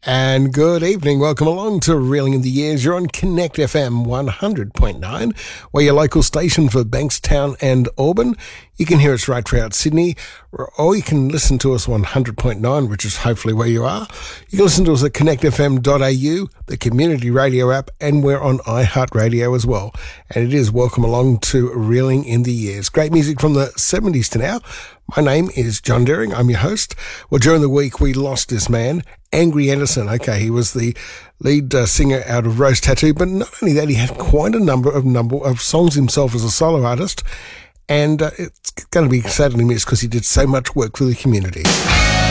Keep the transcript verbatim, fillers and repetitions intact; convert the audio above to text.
And good evening. Welcome along to Reeling in the Years. You're on Connect F M one hundred point nine. We're your local station for Bankstown and Auburn. You can hear us right throughout Sydney, or you can listen to us on one hundred point nine, which is hopefully where you are. You can listen to us at connect f m dot a u, the community radio app, and we're on iHeartRadio as well. And it is welcome along to Reeling in the Years. Great music from the seventies to now. My name is John Deering. I'm your host. Well, during the week, we lost this man, Angry Anderson. Okay, he was the lead uh, singer out of Rose Tattoo, but not only that, he had quite a number of number of songs himself as a solo artist, and uh, it's going to be sadly missed because he did so much work for the community.